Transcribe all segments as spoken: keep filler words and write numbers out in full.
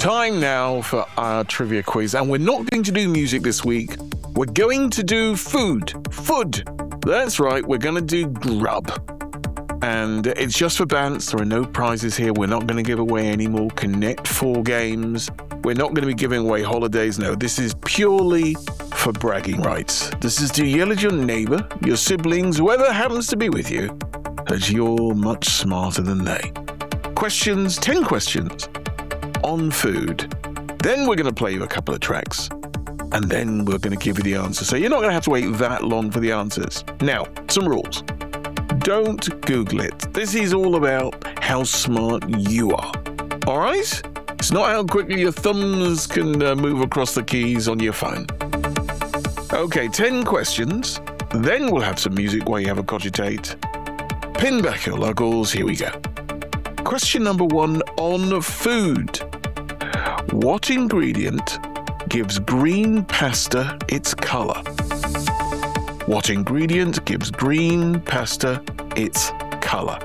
Time now for our trivia quiz, and we're not going to do music this week. We're going to do food. Food. That's right, we're going to do grub. And it's just for Bants. There are no prizes here. We're not going to give away any more Connect four games. We're not going to be giving away holidays. No, this is purely for bragging rights. This is to yell at your neighbour, your siblings, whoever happens to be with you, that you're much smarter than they. Questions, ten questions on food. Then we're going to play you a couple of tracks. And then we're going to give you the answer. So you're not going to have to wait that long for the answers. Now, some rules. Don't Google it. This is all about how smart you are. All right? It's not how quickly your thumbs can uh, move across the keys on your phone. Okay, ten questions. Then we'll have some music while you have a cogitate. Pin back your luggles. Here we go. Question number one on food. What ingredient gives green pasta its colour? What ingredient gives green pasta its colour?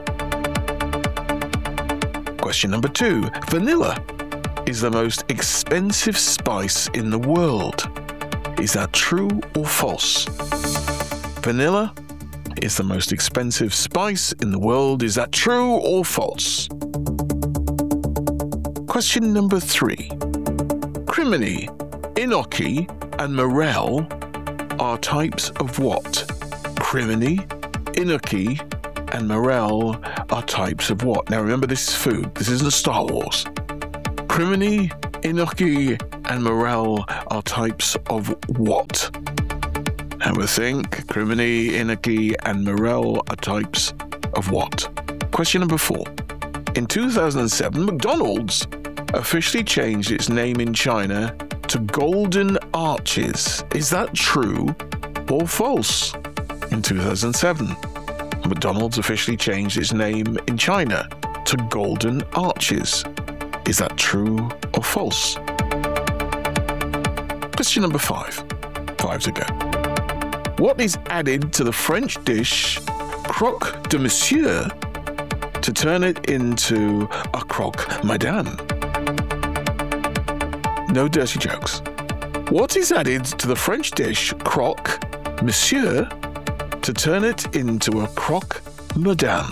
Question number two. Vanilla is the most expensive spice in the world. Is that true or false? Vanilla is the most expensive spice in the world. Is that true or false? Question number three. Crimini, enoki, and morel are types of what? Crimini, enoki, and morel are types of what? Now remember, this is food. This isn't Star Wars. Crimini, enoki, and morel are types of what? Have a think. Crimini, enoki, and morel are types of what? Question number four. In two thousand seven, McDonald's officially changed its name in China to Golden Arches. Is that true or false? In two thousand seven, McDonald's officially changed its name in China to Golden Arches. Is that true or false? Question number five. Five to go. What is added to the French dish croque de monsieur to turn it into a croque madame? No dirty jokes. What is added to the French dish croque monsieur to turn it into a croque madame?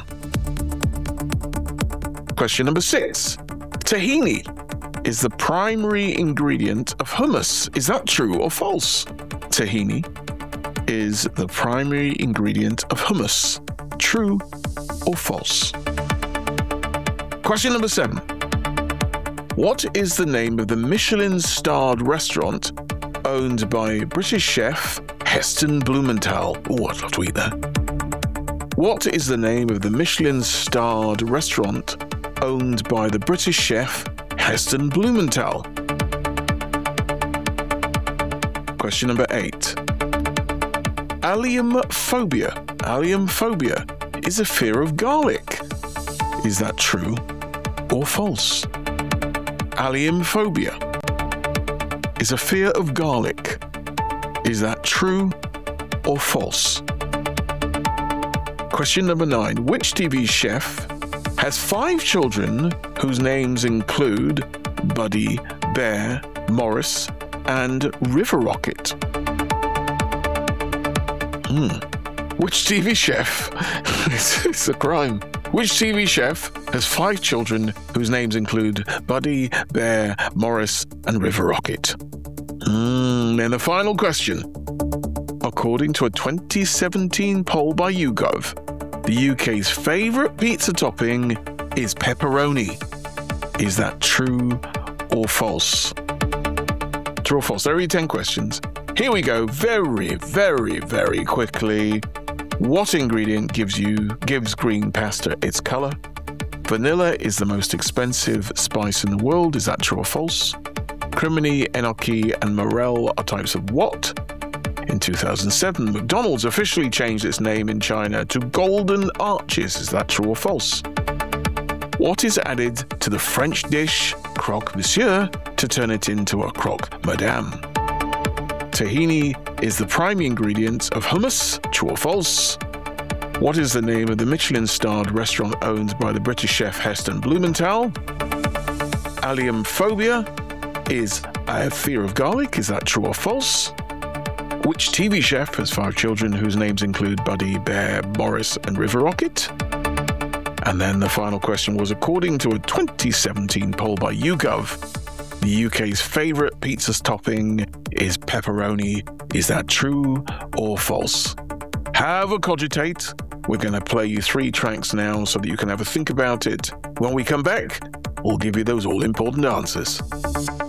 Question number six. Tahini is the primary ingredient of hummus. Is that true or false? Tahini is the primary ingredient of hummus. True or false? Question number seven. What is the name of the Michelin-starred restaurant owned by British chef Heston Blumenthal? Oh, I'd love to eat that. What is the name of the Michelin-starred restaurant owned by the British chef Heston Blumenthal? Question number eight. Allium phobia. Allium phobia is a fear of garlic. Is that true or false? Allium phobia is a fear of garlic. Is that true or false? Question number nine. Which T V chef has five children whose names include Buddy, Bear, Morris, and River Rocket? Hmm. Which T V chef? it's, it's a crime. Which T V chef has five children whose names include Buddy, Bear, Morris, and River Rocket? Hmm. And the final question. According to a twenty seventeen poll by YouGov, the U K's favourite pizza topping is pepperoni. Is that true or false? True or false? There are your ten questions. Here we go. Very, very, very quickly. What ingredient gives you gives green pasta its colour? Vanilla is the most expensive spice in the world. Is that true or false? Crimini, enoki, and morel are types of what? In two thousand seven, McDonald's officially changed its name in China to Golden Arches. Is that true or false? What is added to the French dish croque monsieur to turn it into a croque madame? Tahini is the primary ingredient of hummus. True or false? What is the name of the Michelin-starred restaurant owned by the British chef Heston Blumenthal? allium phobia is a fear of garlic. Is that true or false? Which T V chef has five children whose names include Buddy, Bear, Morris, and River Rocket? And then the final question was, according to a twenty seventeen poll by YouGov, the U K's favourite pizza's topping is pepperoni. Is that true or false? Have a cogitate. We're going to play you three tracks now so that you can have a think about it. When we come back, we'll give you those all-important answers.